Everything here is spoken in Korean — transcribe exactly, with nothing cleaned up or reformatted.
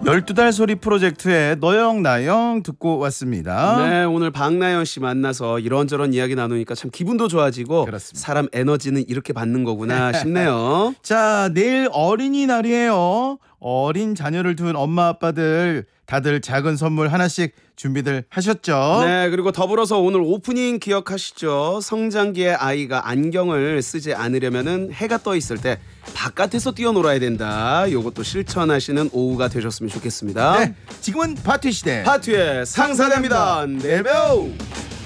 열두 달 소리 프로젝트의 너영 나영 듣고 왔습니다. 네, 오늘 박나연 씨 만나서 이런저런 이야기 나누니까 참 기분도 좋아지고 그렇습니다. 사람 에너지는 이렇게 받는 거구나 싶네요. 자, 내일 어린이날이에요. 어린 자녀를 둔 엄마 아빠들 다들 작은 선물 하나씩 준비들 하셨죠? 네, 그리고 더불어서 오늘 오프닝 기억하시죠? 성장기의 아이가 안경을 쓰지 않으려면은 해가 떠 있을 때 바깥에서 뛰어놀아야 된다. 요것도 실천하시는 오후가 되셨으면 좋겠습니다. 네, 지금은 파티 시대. 파티의 상사됩니다. 네벼.